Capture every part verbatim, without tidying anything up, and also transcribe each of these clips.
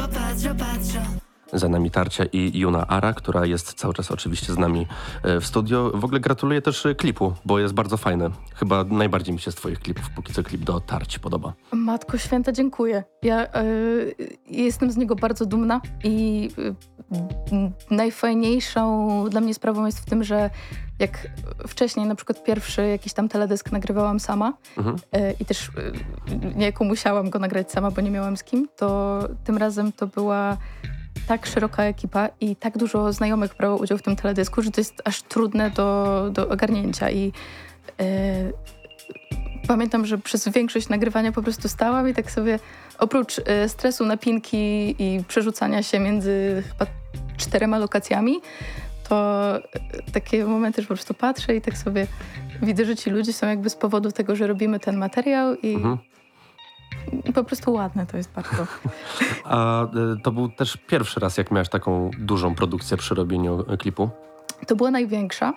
popatrzą, patrzą. Za nami Tarcia i Juna Ara, która jest cały czas oczywiście z nami w studio. W ogóle gratuluję też klipu, bo jest bardzo fajny. Chyba najbardziej mi się z twoich klipów póki co klip do Tarci podoba. Matko święta, dziękuję. Ja y, jestem z niego bardzo dumna i y, najfajniejszą dla mnie sprawą jest w tym, że jak wcześniej na przykład pierwszy jakiś tam teledysk nagrywałam sama mhm. y, i też y, niejako musiałam go nagrać sama, bo nie miałam z kim, to tym razem to była tak szeroka ekipa i tak dużo znajomych brało udział w tym teledysku, że to jest aż trudne do, do ogarnięcia i yy, pamiętam, że przez większość nagrywania po prostu stałam i tak sobie oprócz yy, stresu, napinki i przerzucania się między chyba czterema lokacjami, to yy, takie momenty, że po prostu patrzę i tak sobie widzę, że ci ludzie są jakby z powodu tego, że robimy ten materiał i mhm. I po prostu ładne to jest bardzo. A to był też pierwszy raz, jak miałaś taką dużą produkcję przy robieniu klipu? To była największa.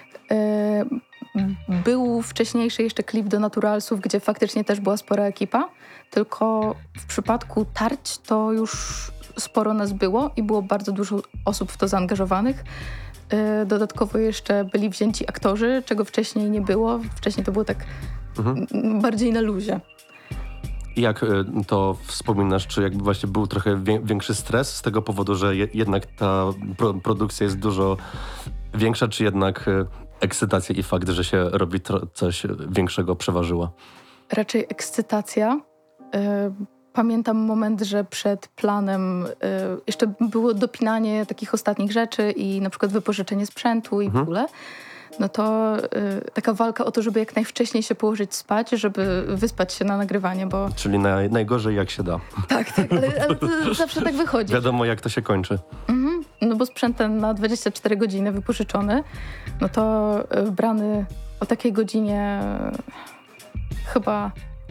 Był wcześniejszy jeszcze klip do Naturalsów, gdzie faktycznie też była spora ekipa, tylko w przypadku Tarć to już sporo nas było i było bardzo dużo osób w to zaangażowanych. Dodatkowo jeszcze byli wzięci aktorzy, czego wcześniej nie było. Wcześniej to było tak mhm. bardziej na luzie. I jak to wspominasz, czy jakby właśnie był trochę większy stres z tego powodu, że je, jednak ta pro, produkcja jest dużo większa, czy jednak ekscytacja i fakt, że się robi tro, coś większego przeważyła? Raczej ekscytacja. Pamiętam moment, że przed planem jeszcze było dopinanie takich ostatnich rzeczy i na przykład wypożyczenie sprzętu i mhm. w ogóle. No to y, taka walka o to, żeby jak najwcześniej się położyć spać, żeby wyspać się na nagrywanie, bo... Czyli naj, najgorzej jak się da. Tak, tak, ale, ale to zawsze tak wychodzi. Wiadomo, jak to się kończy. Mhm, no bo sprzęt ten na dwadzieścia cztery godziny wypożyczony, no to y, brany o takiej godzinie y, chyba,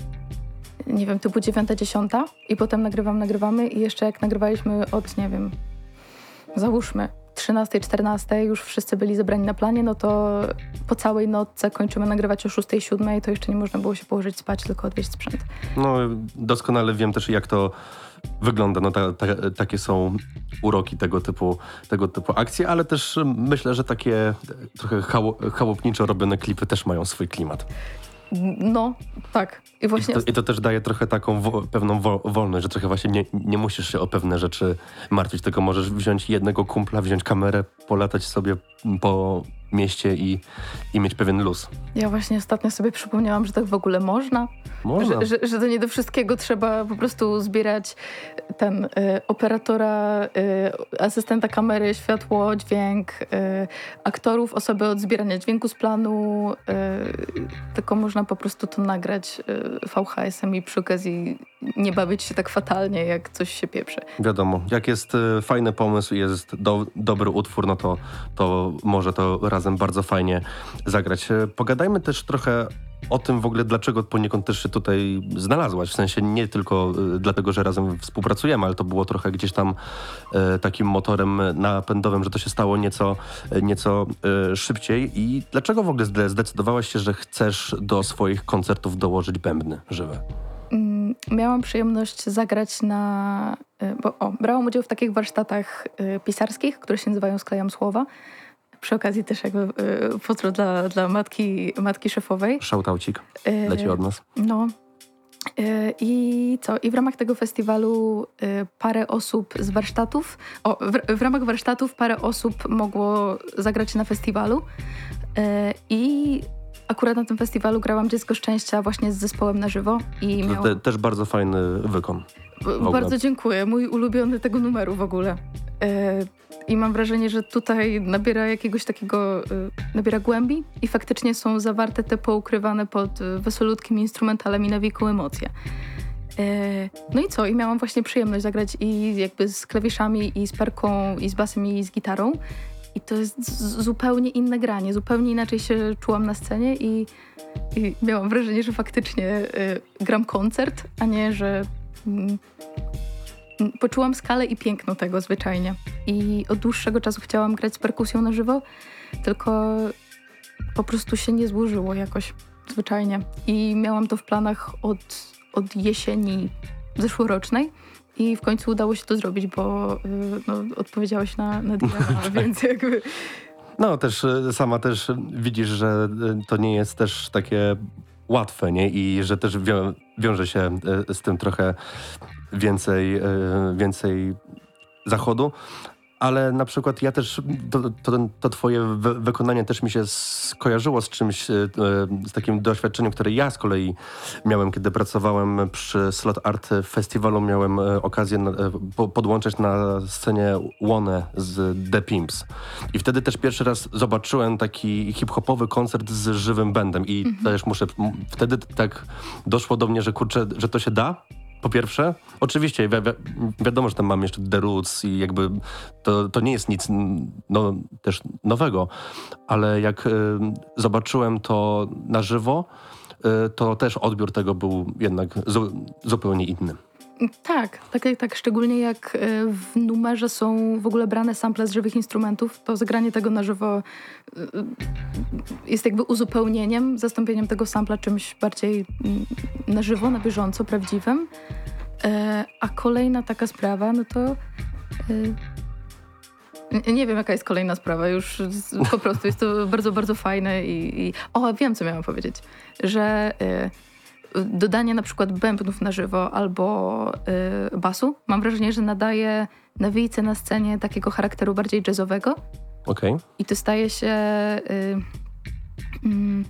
nie wiem, typu dziewiąta, dziesiąta i potem nagrywam, nagrywamy i jeszcze jak nagrywaliśmy od, nie wiem, załóżmy, trzynastej, czternastej już wszyscy byli zebrani na planie, no to po całej nocce kończymy nagrywać o szóstej, siódmej, to jeszcze nie można było się położyć spać, tylko odwieźć sprzęt. No doskonale wiem też, jak to wygląda. No ta, ta, takie są uroki tego typu, tego typu akcji, ale też myślę, że takie trochę chałupniczo robione klipy też mają swój klimat. No, tak. I, właśnie I, to, I to też daje trochę taką wo, pewną wo, wolność, że trochę właśnie nie, nie musisz się o pewne rzeczy martwić, tylko możesz wziąć jednego kumpla, wziąć kamerę, polatać sobie po mieście i, i mieć pewien luz. Ja właśnie ostatnio sobie przypomniałam, że tak w ogóle można. Można. Że, że, że to nie do wszystkiego trzeba po prostu zbierać ten y, operatora, y, asystenta kamery, światło, dźwięk, y, aktorów, osoby od zbierania dźwięku z planu, y, tylko można po prostu to nagrać y, V H S-em i przy okazji nie bawić się tak fatalnie, jak coś się pieprzy. Wiadomo, jak jest y, fajny pomysł, jest do, dobry utwór, no to, to może to razem bardzo fajnie zagrać. Pogadajmy też trochę o tym w ogóle, dlaczego poniekąd też się tutaj znalazłaś. W sensie nie tylko y, dlatego, że razem współpracujemy, ale to było trochę gdzieś tam y, takim motorem napędowym, że to się stało nieco, y, nieco y, szybciej. I dlaczego w ogóle zdecydowałaś się, że chcesz do swoich koncertów dołożyć bębny żywe? Miałam przyjemność zagrać na... Bo, o, brałam udział w takich warsztatach y, pisarskich, które się nazywają Sklejam Słowa. Przy okazji też jakby y, pozdro dla, dla matki, matki szefowej. Shoutoucik leci od nas. No. Y, I co? I w ramach tego festiwalu y, parę osób z warsztatów, o, w, w ramach warsztatów parę osób mogło zagrać na festiwalu. Y, I akurat na tym festiwalu grałam Dziecko Szczęścia właśnie z zespołem na żywo. I miał... Te, też bardzo fajny wykon. Bardzo dziękuję. Mój ulubiony tego numeru w ogóle. Yy, I mam wrażenie, że tutaj nabiera jakiegoś takiego, yy, nabiera głębi i faktycznie są zawarte te poukrywane pod yy, wesolutkim instrumentalem i nawiką emocje. Yy, no i co? I miałam właśnie przyjemność zagrać i jakby z klawiszami, i z perką, i z basem, i z gitarą. I to jest z- zupełnie inne granie. Zupełnie inaczej się czułam na scenie i, i miałam wrażenie, że faktycznie yy, gram koncert, a nie, że... Yy, Poczułam skalę i piękno tego zwyczajnie. I od dłuższego czasu chciałam grać z perkusją na żywo, tylko po prostu się nie złożyło jakoś zwyczajnie. I miałam to w planach od, od jesieni zeszłorocznej, I w końcu udało się to zrobić, bo y, no, odpowiedziałeś na, na D M, więc jakby... No też y, sama też widzisz, że y, to nie jest też takie łatwe, nie? I że też wią- wiąże się y, z tym trochę więcej, y, więcej zachodu. Ale na przykład ja też, to, to, to twoje wy- wykonanie też mi się skojarzyło z czymś, e, z takim doświadczeniem, które ja z kolei miałem, kiedy pracowałem przy Slot Art Festiwalu. Miałem e, okazję na, e, po, podłączyć na scenie Łonę z The Pimps. I wtedy też pierwszy raz zobaczyłem taki hip-hopowy koncert z żywym bandem. I Mhm. też muszę, m- wtedy tak doszło do mnie, że kurczę, że to się da. Po pierwsze, oczywiście wi- wi- wiadomo, że tam mam jeszcze The Roots i jakby to, to nie jest nic no, też nowego, ale jak y, zobaczyłem to na żywo, y, to też odbiór tego był jednak zu, zupełnie inny. Tak, tak, tak, szczególnie jak y, w numerze są w ogóle brane sample z żywych instrumentów, to zagranie tego na żywo y, y, jest jakby uzupełnieniem, zastąpieniem tego sampla czymś bardziej mm, na żywo, na bieżąco, prawdziwym. Y, a kolejna taka sprawa, no to y, n- nie wiem, jaka jest kolejna sprawa, już z, po prostu jest to bardzo, bardzo fajne i, i... O, wiem, co miałam powiedzieć, że... Y, dodanie na przykład bębnów na żywo albo y, basu, mam wrażenie, że nadaje nawijce na scenie takiego charakteru bardziej jazzowego Okej. i to staje się y, mm,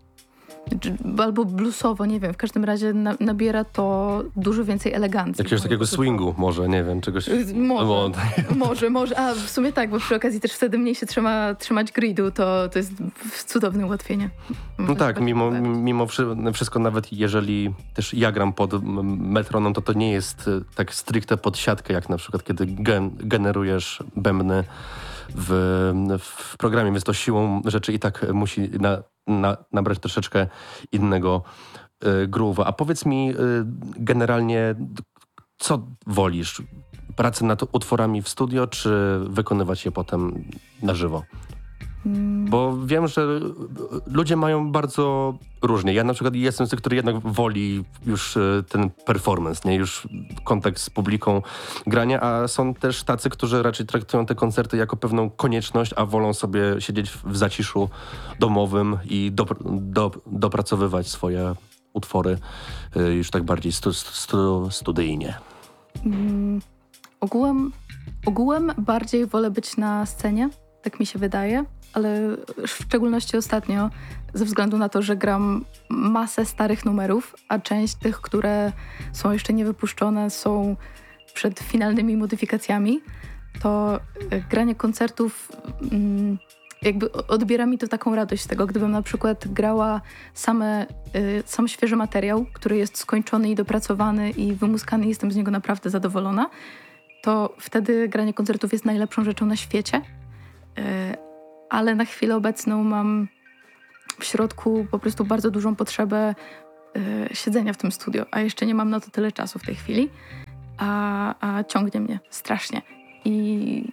dż- albo bluesowo, nie wiem, w każdym razie na, nabiera to dużo więcej elegancji. Jakiegoś takiego swingu może, nie wiem, czegoś... Może, Bo- może, może, a w sumie tak, bo przy okazji też wtedy mniej się trzyma, trzymać gridu, to, to jest cudowne ułatwienie. No tak, mimo, mimo wszy- wszystko, nawet jeżeli też ja gram pod m- metronom, to to nie jest y, tak stricte pod siatkę, jak na przykład kiedy gen- generujesz bębny w, w programie, więc to siłą rzeczy i tak musi na, na, nabrać troszeczkę innego y, groove'a. A powiedz mi y, generalnie, co wolisz? Pracę nad utworami w studio, czy wykonywać je potem na żywo? Mm. Bo wiem, że ludzie mają bardzo różnie. Ja na przykład jestem z tych, który jednak woli już e, ten performance, nie? Już kontakt z publiką, grania, a są też tacy, którzy raczej traktują te koncerty jako pewną konieczność, a wolą sobie siedzieć w zaciszu domowym i do, do, dopracowywać swoje utwory e, już tak bardziej stu, stu, studyjnie. Mm, ogółem, ogółem bardziej wolę być na scenie, tak mi się wydaje, ale w szczególności ostatnio ze względu na to, że gram masę starych numerów, a część tych, które są jeszcze niewypuszczone, są przed finalnymi modyfikacjami, to e, granie koncertów mm, jakby o- odbiera mi to taką radość z tego, gdybym na przykład grała same, y, sam świeży materiał, który jest skończony i dopracowany i wymuskany i jestem z niego naprawdę zadowolona, to wtedy granie koncertów jest najlepszą rzeczą na świecie. Y, ale na chwilę obecną mam w środku po prostu bardzo dużą potrzebę y, siedzenia w tym studio, a jeszcze nie mam na to tyle czasu w tej chwili, a, a ciągnie mnie strasznie. I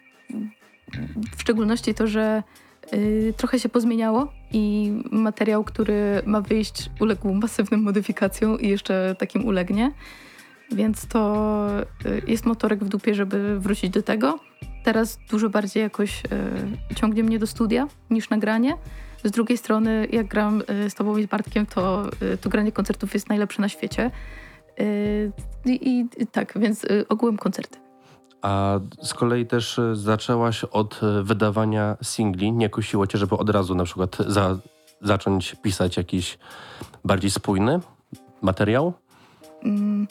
w szczególności to, że y, trochę się pozmieniało i materiał, który ma wyjść, uległ masywnym modyfikacjom i jeszcze takim ulegnie. Więc to y, jest motorek w dupie, żeby wrócić do tego. Teraz dużo bardziej jakoś y, ciągnie mnie do studia niż nagranie. Z drugiej strony, jak gram y, z tobą i z Bartkiem, to, y, to granie koncertów jest najlepsze na świecie. Y, I i tak, więc y, ogółem koncerty. A z kolei też e, zaczęłaś od e, wydawania singli. Nie kusiło cię, żeby od razu na przykład za, zacząć pisać jakiś bardziej spójny materiał? Mm.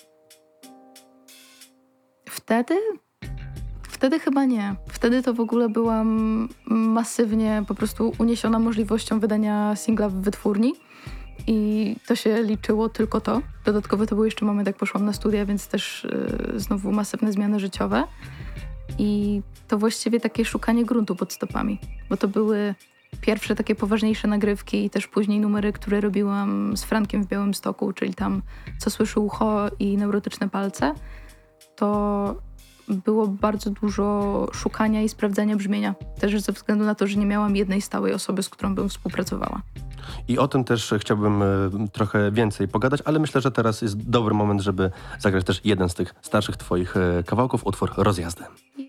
Wtedy? Wtedy chyba nie. Wtedy to w ogóle byłam masywnie po prostu uniesiona możliwością wydania singla w wytwórni i to się liczyło tylko to. Dodatkowo to był jeszcze moment, jak poszłam na studia, więc też yy, znowu masywne zmiany życiowe i to właściwie takie szukanie gruntu pod stopami, bo to były pierwsze takie poważniejsze nagrywki i też później numery, które robiłam z Frankiem w Białymstoku, czyli tam Co słyszy ucho i Neurotyczne palce. To było bardzo dużo szukania i sprawdzania brzmienia. Też ze względu na to, że nie miałam jednej stałej osoby, z którą bym współpracowała. I o tym też chciałbym e, trochę więcej pogadać, ale myślę, że teraz jest dobry moment, żeby zagrać też jeden z tych starszych twoich e, kawałków, utwór Rozjazdy.